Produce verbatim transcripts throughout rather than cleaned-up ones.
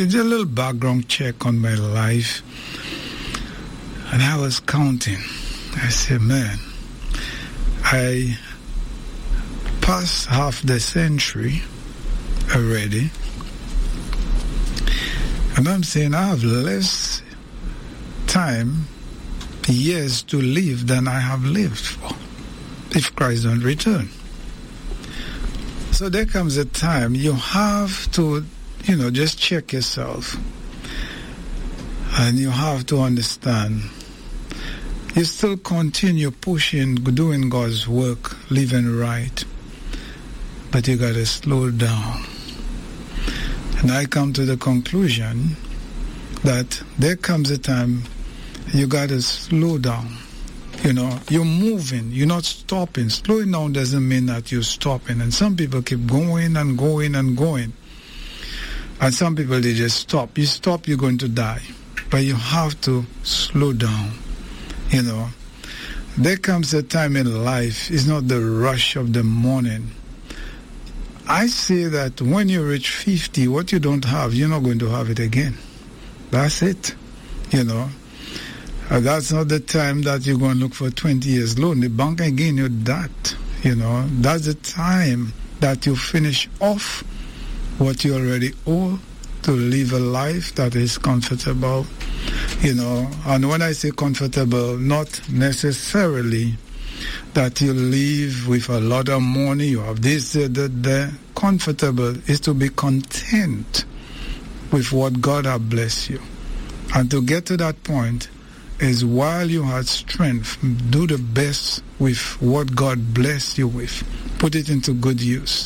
did a little background check on my life, and I was counting. I said, man, I passed half the century already, and I'm saying I have less time, years to live than I have lived for, if Christ don't return. So there comes a time you have to, you know, just check yourself, and you have to understand you still continue pushing, doing God's work, living right, but you got to slow down. And I come to the conclusion that there comes a time you got to slow down. You know, you're moving, you're not stopping. Slowing down doesn't mean that you're stopping. And some people keep going and going and going. And some people, they just stop. You stop, you're going to die. But you have to slow down. You know, there comes a time in life, it's not the rush of the morning. I say that when you reach fifty, what you don't have, you're not going to have it again. That's it, you know. Uh, that's not the time that you're going to look for twenty years loan. The bank again, you that, you know. That's the time that you finish off what you already owe to live a life that is comfortable. You know, and when I say comfortable, not necessarily that you live with a lot of money, you have this, that, that. Comfortable is to be content with what God has blessed you. And to get to that point is while you have strength, do the best with what God blessed you with. Put it into good use.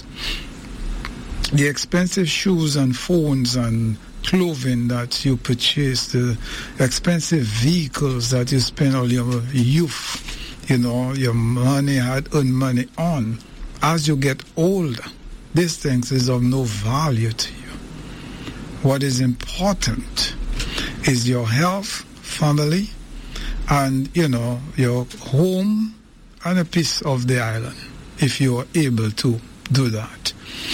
The expensive shoes and phones and clothing that you purchase, the expensive vehicles that you spend all your youth, you know, your money, hard-earned money on. As you get older, these things is of no value to you. What is important is your health, family, and, you know, your home and a piece of the island, if you are able to do that.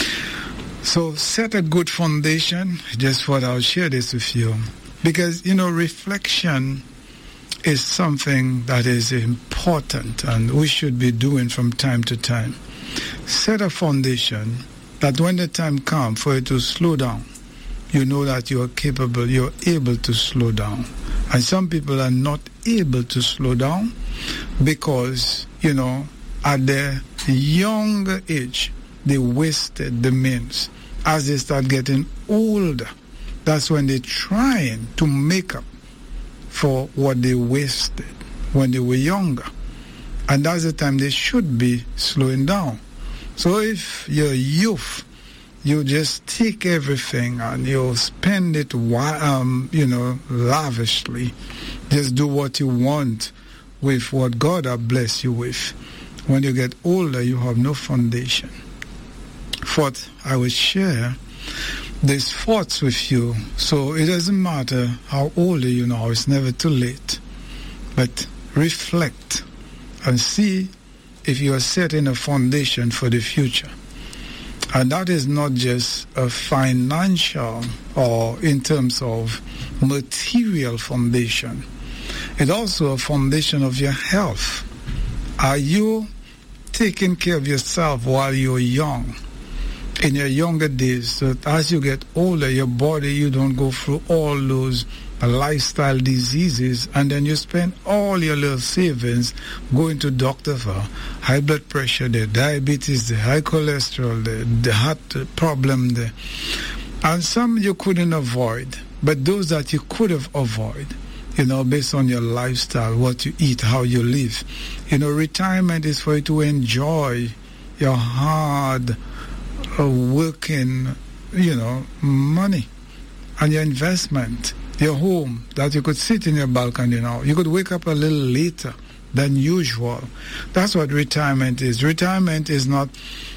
So set a good foundation. Just what I'll share this with you. Because, you know, reflection is something that is important and we should be doing from time to time. Set a foundation that when the time comes for you to slow down, you know that you are capable, you're able to slow down. And some people are not able to slow down because, you know, at their younger age, they wasted the means. As they start getting older, that's when they're trying to make up for what they wasted when they were younger. And that's the time they should be slowing down. So if you're youth, you just take everything and you spend it, um, you know, lavishly. Just do what you want with what God has blessed you with. When you get older, you have no foundation. Fourth, I will share these thoughts with you. So it doesn't matter how old you know, it's never too late. But reflect and see if you are setting a foundation for the future. And that is not just a financial or in terms of material foundation. It's also a foundation of your health. Are you taking care of yourself while you're young? In your younger days, so that as you get older, your body, you don't go through all those lifestyle diseases, and then you spend all your little savings going to doctor for high blood pressure, the diabetes, the high cholesterol, the, the heart problem, the, and some you couldn't avoid, but those that you could have avoided, you know, based on your lifestyle, what you eat, how you live. You know, retirement is for you to enjoy your hard uh, working, you know, money and your investment. Your home, that you could sit in your balcony now. You could wake up a little later than usual. That's what retirement is. Retirement is not